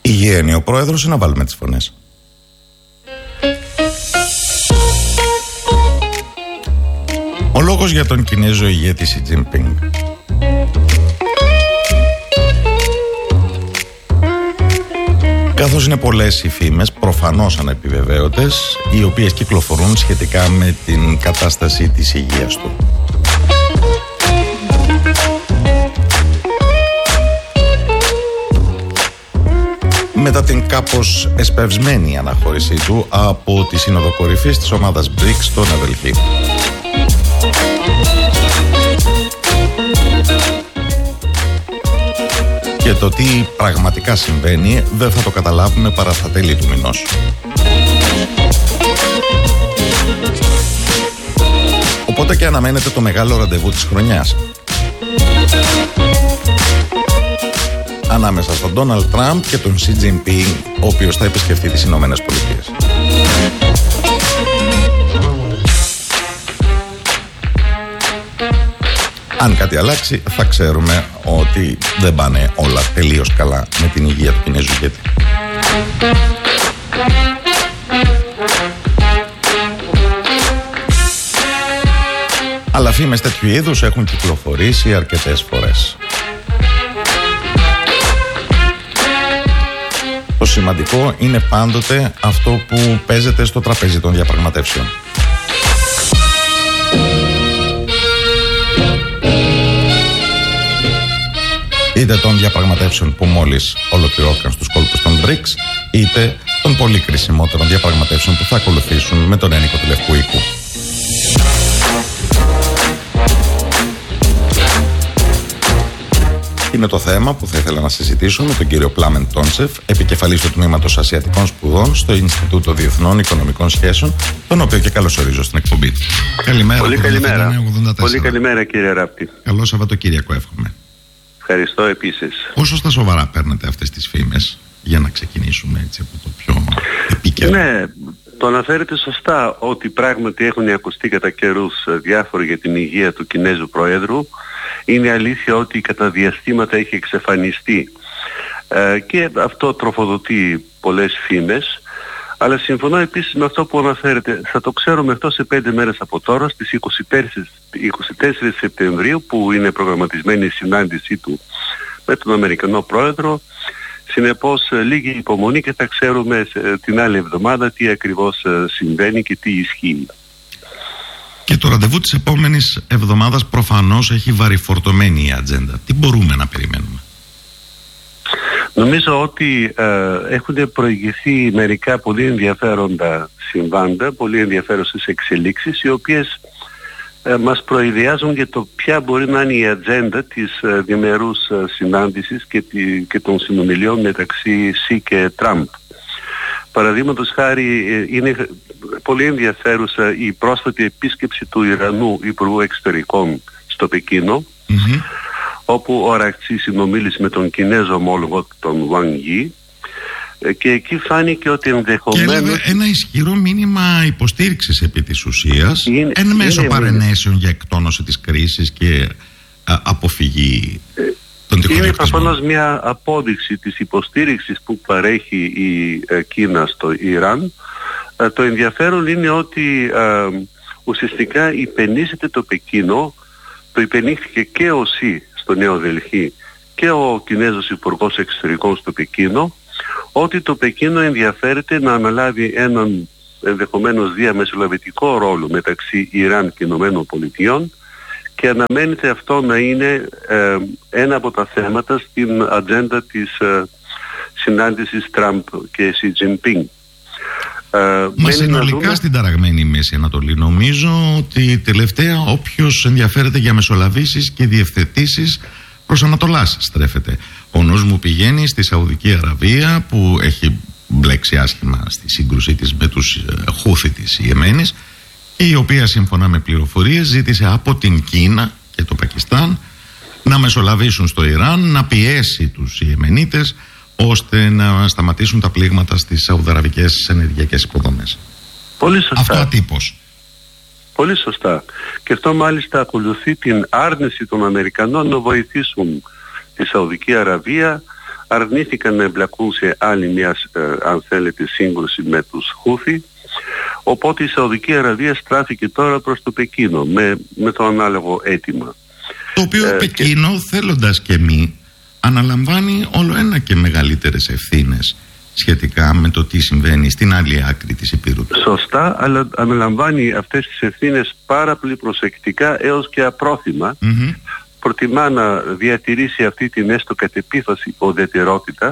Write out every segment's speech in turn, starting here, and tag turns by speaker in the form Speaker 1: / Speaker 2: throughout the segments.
Speaker 1: Υγιένει ο πρόεδρος ή να βάλουμε τις φωνές? Ο λόγος για τον Κινέζο ηγέτη Σι Τζινπίνγκ. Καθώς είναι πολλές οι φήμες, προφανώς ανεπιβεβαίωτες, οι οποίες κυκλοφορούν σχετικά με την κατάσταση της υγείας του. Μετά την κάπως εσπευσμένη αναχώρησή του από τη Σύνοδο Κορυφής της ομάδας BRICS στο Νέα Δελχή. Και το τι πραγματικά συμβαίνει δεν θα το καταλάβουμε παρά στα τέλη του μηνός. Οπότε και αναμένεται το μεγάλο ραντεβού της χρονιάς ανάμεσα στον Ντόναλντ Τραμπ και τον Σι Τζινπίνγκ, ο οποίος θα επισκεφτεί τις Ηνωμένες Πολιτείες. Αν κάτι αλλάξει, θα ξέρουμε ότι δεν πάνε όλα τελείως καλά με την υγεία του Κινέζου ηγέτη. Αλλά φήμες τέτοιου είδους έχουν κυκλοφορήσει αρκετές φορές. Το σημαντικό είναι πάντοτε αυτό που παίζεται στο τραπέζι των διαπραγματεύσεων. Είτε των διαπραγματεύσεων που μόλις ολοκληρώθηκαν στους κόλπους των BRICS, είτε των πολύ κρισιμότερων διαπραγματεύσεων που θα ακολουθήσουν με τον ένικο του Λευκού Οίκου. Είναι το θέμα που θα ήθελα να συζητήσω με τον κύριο Πλάμεν Τόντσεφ, επικεφαλής του Τμήματος Ασιατικών Σπουδών στο Ινστιτούτο Διεθνών Οικονομικών Σχέσεων, τον οποίο και καλωσορίζω στην εκπομπή. Καλημέρα.
Speaker 2: Πολύ καλημέρα. Πολύ καλημέρα, κύριε Ράπτη.
Speaker 1: Καλό Σαββατοκύριακο εύχομαι.
Speaker 2: Ευχαριστώ επίσης.
Speaker 1: Πόσο στα σοβαρά παίρνετε αυτές τις φήμες, για να ξεκινήσουμε έτσι από το πιο επίκαιρο?
Speaker 2: Ναι, το αναφέρετε σωστά ότι πράγματι έχουν ακουστεί κατά καιρούς διάφοροι για την υγεία του Κινέζου Προέδρου. Είναι αλήθεια ότι κατά διαστήματα έχει εξαφανιστεί και αυτό τροφοδοτεί πολλές φήμες. Αλλά συμφωνώ επίσης με αυτό που αναφέρετε. Θα το ξέρουμε αυτό σε 5 μέρες από τώρα, στις 24 Σεπτεμβρίου, που είναι προγραμματισμένη η συνάντησή του με τον Αμερικανό Πρόεδρο. Συνεπώς λίγη υπομονή και θα ξέρουμε την άλλη εβδομάδα τι ακριβώς συμβαίνει και τι ισχύει.
Speaker 1: Και το ραντεβού της επόμενης εβδομάδας προφανώς έχει βαρυφορτωμένη η ατζέντα. Τι μπορούμε να περιμένουμε?
Speaker 2: Νομίζω ότι έχουν προηγηθεί μερικά πολύ ενδιαφέροντα συμβάντα, πολύ ενδιαφέρουσες εξελίξεις, οι οποίες μας προειδιάζουν για το ποια μπορεί να είναι η ατζέντα της διμερούς συνάντησης και των συνομιλιών μεταξύ Σι και Τραμπ. Παραδείγματος χάρη, είναι πολύ ενδιαφέρουσα η πρόσφατη επίσκεψη του Ιρανού Υπουργού Εξωτερικών στο Πεκίνο, όπου ο Αρακτσί συνομίλησε με τον Κινέζο ομόλογο τον Βαν Γι, και εκεί φάνηκε ότι ενδεχομένως...
Speaker 1: Και ένα ισχυρό μήνυμα υποστήριξης επί της ουσίας, εν μέσω παρενέσεων για εκτόνωση της κρίσης και αποφυγή των τυχοδιοκτισμών.
Speaker 2: Είναι προφανώς μια απόδειξη της υποστήριξης που παρέχει η Κίνα στο Ιράν. Το ενδιαφέρον είναι ότι ουσιαστικά υπενήσεται το Πεκίνο, το υπενήχθηκε και ο Σι στο Νέο Δελχή και ο Κινέζος Υπουργός Εξωτερικών στο Πεκίνο, ότι το Πεκίνο ενδιαφέρεται να αναλάβει έναν ενδεχομένως διαμεσολαβητικό ρόλο μεταξύ Ιράν και Ηνωμένων Πολιτειών, και αναμένεται αυτό να είναι ένα από τα θέματα στην ατζέντα της συνάντησης Τραμπ και Σι Τζινπίνγκ.
Speaker 1: Μα συνολικά στην ταραγμένη Μέση Ανατολή νομίζω ότι τελευταία όποιος ενδιαφέρεται για μεσολαβήσεις και διευθετήσεις προς Ανατολάς στρέφεται. Ο νους μου πηγαίνει στη Σαουδική Αραβία, που έχει μπλέξει άσχημα στη σύγκρουσή της με τους Χούθι της Ιεμένης, και η οποία σύμφωνα με πληροφορίες ζήτησε από την Κίνα και το Πακιστάν να μεσολαβήσουν στο Ιράν, να πιέσει τους Ιεμενίτες ώστε να σταματήσουν τα πλήγματα στις σαουδαραβικές ενεργειακές υποδομές.
Speaker 2: Πολύ σωστά.
Speaker 1: Αυτό ατύπως.
Speaker 2: Πολύ σωστά. Και αυτό μάλιστα ακολουθεί την άρνηση των Αμερικανών να βοηθήσουν τη Σαουδική Αραβία αρνήθηκαν να εμπλακούν σε άλλη μια αν θέλετε σύγκρουση με τους Χούθι, οπότε η Σαουδική Αραβία στράφηκε τώρα προς το Πεκίνο με το ανάλογο αίτημα.
Speaker 1: Το οποίο Πεκίνο, θέλοντας και μη, αναλαμβάνει όλο ένα και μεγαλύτερες ευθύνες σχετικά με το τι συμβαίνει στην άλλη άκρη της Υπήρου.
Speaker 2: Σωστά, αλλά αναλαμβάνει αυτές τις ευθύνες πάρα πολύ προσεκτικά έως και απρόθυμα. Προτιμά να διατηρήσει αυτή την έστω κατ' επίφαση ουδετερότητα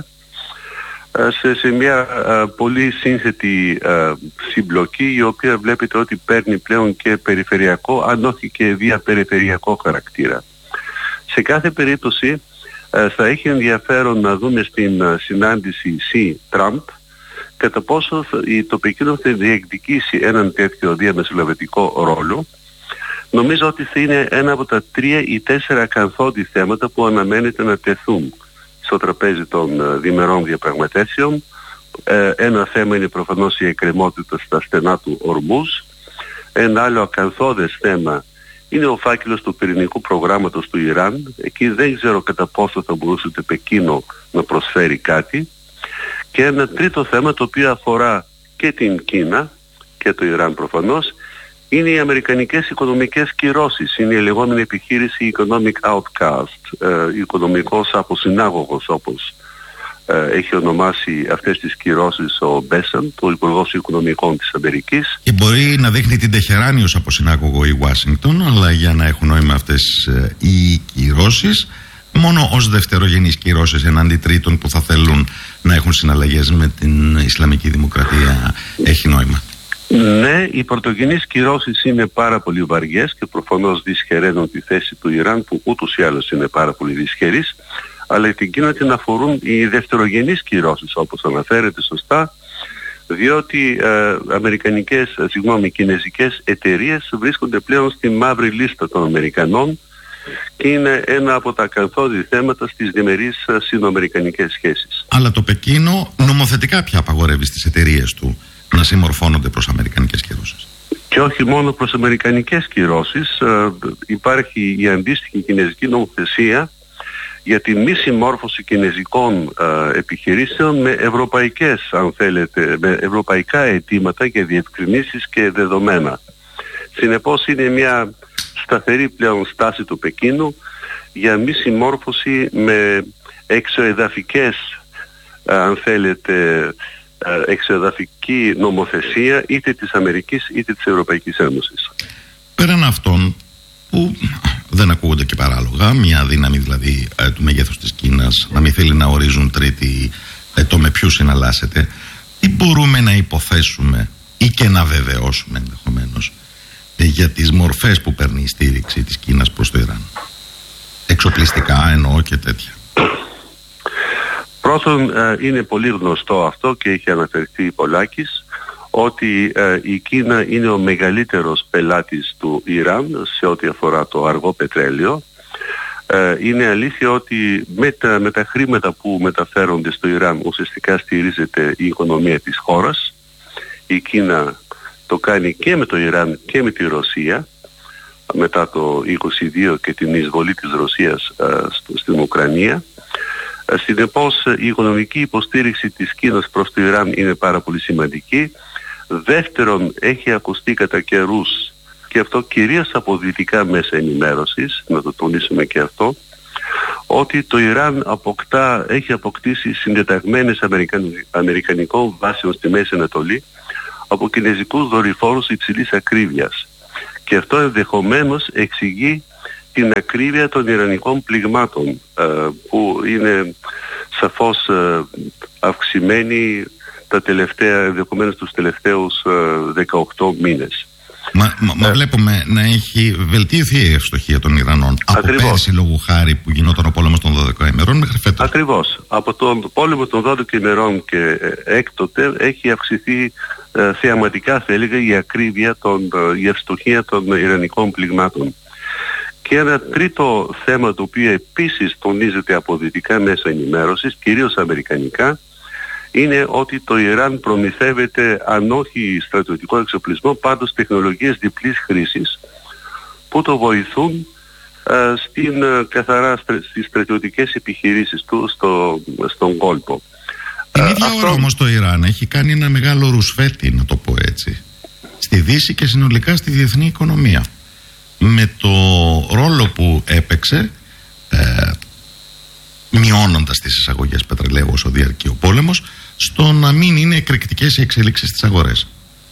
Speaker 2: σε μια πολύ σύνθετη συμπλοκή, η οποία βλέπετε ότι παίρνει πλέον και περιφερειακό, αν όχι και διαπεριφερειακό χαρακτήρα. Σε κάθε περίπτωση θα έχει ενδιαφέρον να δούμε στην συνάντηση Xi-Trump κατά πόσο το Πεκίνο θα διεκδικήσει έναν τέτοιο διαμεσολαβητικό ρόλο. Νομίζω ότι θα είναι ένα από τα 3 ή 4 ακαθόδη θέματα που αναμένεται να τεθούν στο τραπέζι των διμερών διαπραγματεύσεων. Ένα θέμα είναι προφανώς η εκκρεμότητα στα στενά του Ορμούζ. Ένα άλλο ακαθόδες θέμα είναι ο φάκελος του πυρηνικού προγράμματος του Ιράν. Εκεί δεν ξέρω κατά πόσο θα μπορούσε το Πεκίνο να προσφέρει κάτι. Και ένα τρίτο θέμα, το οποίο αφορά και την Κίνα και το Ιράν προφανώς, είναι οι αμερικανικές οικονομικές κυρώσεις. Είναι η λεγόμενη επιχείρηση Economic Outcast, οικονομικός αποσυνάγωγος, όπως έχει ονομάσει αυτές τις κυρώσεις ο Μπέσαν, ο Υπουργός Οικονομικών της Αμερικής.
Speaker 1: Και μπορεί να δείχνει την Τεχεράνη ως αποσυνάγωγο η Ουάσιγκτον, αλλά για να έχουν νόημα αυτές οι κυρώσεις, μόνο ως δευτερογενείς κυρώσεις εναντί τρίτων που θα θέλουν να έχουν συναλλαγές με την Ισλαμική Δημοκρατία έχει νόημα.
Speaker 2: Ναι, οι πρωτογενείς κυρώσεις είναι πάρα πολύ βαριές και προφανώς δυσχεραίνουν τη θέση του Ιράν, που ούτως ή άλλως είναι πάρα πολύ δυσχερής, αλλά την Κίνα την αφορούν οι δευτερογενείς κυρώσεις, όπως αναφέρεται σωστά, διότι κινέζικες εταιρείες βρίσκονται πλέον στη μαύρη λίστα των Αμερικανών και είναι ένα από τα καθόδη θέματα στις διμερείς σινοαμερικανικές σχέσεις.
Speaker 1: Αλλά το Πεκίνο νομοθετικά πια απαγορεύει στις εταιρείες του να συμμορφώνονται προς αμερικανικές κυρώσεις.
Speaker 2: Και όχι μόνο προς αμερικανικές κυρώσεις, υπάρχει η αντίστοιχη κινέζικη νομοθεσία για τη μη συμμόρφωση κινέζικων επιχειρήσεων με ευρωπαϊκές, αν θέλετε, με ευρωπαϊκά αιτήματα για διευκρινήσεις και δεδομένα. Συνεπώς είναι μια σταθερή πλέον στάση του Πεκίνου για μη συμμόρφωση με εξωεδαφικές, αν θέλετε, εξωεδαφική νομοθεσία είτε της Αμερικής είτε της Ευρωπαϊκής Ένωσης.
Speaker 1: Πέραν αυτών που δεν ακούγονται και παράλογα, μια δύναμη δηλαδή του μεγέθους της Κίνας να μην θέλει να ορίζουν τρίτη το με ποιους συναλλάσσεται, τι μπορούμε να υποθέσουμε ή και να βεβαιώσουμε ενδεχομένως για τις μορφές που παίρνει η στήριξη της Κίνας προς το Ιράν? Εξοπλιστικά εννοώ και τέτοια.
Speaker 2: Πρώτον, είναι πολύ γνωστό αυτό και έχει αναφερθεί πολλάκις, ότι η Κίνα είναι ο μεγαλύτερος πελάτης του Ιράν σε ό,τι αφορά το αργό πετρέλαιο. Είναι αλήθεια ότι με τα χρήματα που μεταφέρονται στο Ιράν ουσιαστικά στηρίζεται η οικονομία της χώρας. Η Κίνα το κάνει και με το Ιράν και με τη Ρωσία μετά το 22 και την εισβολή της Ρωσίας στην Ουκρανία. Συνεπώς η οικονομική υποστήριξη της Κίνας προς το Ιράν είναι πάρα πολύ σημαντική. Δεύτερον, έχει ακουστεί κατά καιρούς, και αυτό κυρίως από δυτικά μέσα ενημέρωσης, να το τονίσουμε και αυτό, ότι το Ιράν έχει αποκτήσει συντεταγμένες αμερικανικών βάσεων στη Μέση Ανατολή από κινέζικους δορυφόρους υψηλής ακρίβειας. Και αυτό ενδεχομένως εξηγεί την ακρίβεια των ιρανικών πληγμάτων, που είναι σαφώς αυξημένη τα τελευταία, ενδεχομένως τους τελευταίους 18 μήνες.
Speaker 1: Μα βλέπουμε να έχει βελτιωθεί η ευστοχία των Ιρανών από πέρσι λόγου χάρη που γινόταν ο πόλεμος των 12 ημερών μέχρι φέτος.
Speaker 2: Ακριβώς. Από τον πόλεμο των 12 ημερών και έκτοτε έχει αυξηθεί θεαματικά, θα έλεγα, η ακρίβεια, η ευστοχία των ιρανικών πληγμάτων. Και ένα τρίτο θέμα, το οποίο επίσης τονίζεται από δυτικά μέσα ενημέρωσης, κυρίως αμερικανικά, είναι ότι το Ιράν προμηθεύεται, αν όχι στρατιωτικό εξοπλισμό, πάντως τεχνολογίες διπλής χρήσης που το βοηθούν καθαρά στις στρατιωτικές επιχειρήσεις του στον κόλπο.
Speaker 1: Την ίδια ώρα όμως το Ιράν έχει κάνει ένα μεγάλο ρουσφέτη, να το πω έτσι, στη Δύση και συνολικά στη διεθνή οικονομία, με το ρόλο που έπαιξε μειώνοντας τις εισαγωγές πετρελαίου όσο διαρκεί ο πόλεμος, στο να μην είναι εκρηκτικές οι εξελίξεις στις αγορές.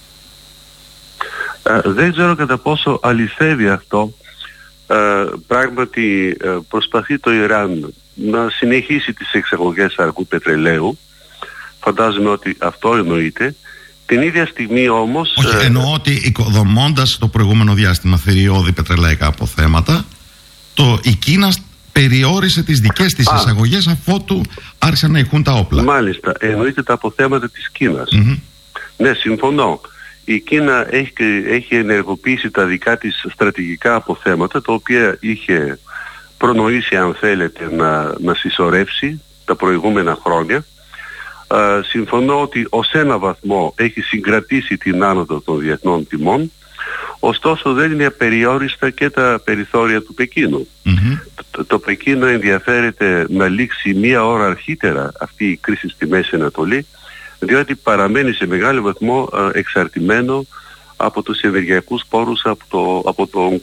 Speaker 2: Δεν ξέρω κατά πόσο αληθεύει αυτό. Πράγματι προσπαθεί το Ιράν να συνεχίσει τις εξαγωγές αργού πετρελαίου. Φαντάζομαι ότι αυτό εννοείται. Την ίδια στιγμή όμως...
Speaker 1: Όχι, εννοώ ότι οικοδομώντας το προηγούμενο διάστημα θηριώδη πετρελαϊκά αποθέματα, η Κίνα περιόρισε τις δικές της εισαγωγές αφότου άρχισαν να ηχούν τα όπλα.
Speaker 2: Μάλιστα, εννοείται τα αποθέματα της Κίνας. Ναι, συμφωνώ. Η Κίνα έχει ενεργοποιήσει τα δικά της στρατηγικά αποθέματα, τα οποία είχε προνοήσει, αν θέλετε, να συσσωρεύσει τα προηγούμενα χρόνια. Συμφωνώ ότι ως ένα βαθμό έχει συγκρατήσει την άνοδο των διεθνών τιμών, ωστόσο δεν είναι απεριόριστα και τα περιθώρια του Πεκίνου. Το Πεκίνο ενδιαφέρεται να λήξει μία ώρα αρχίτερα αυτή η κρίση στη Μέση Ανατολή, διότι παραμένει σε μεγάλο βαθμό εξαρτημένο από τους ενεργειακούς πόρους από τον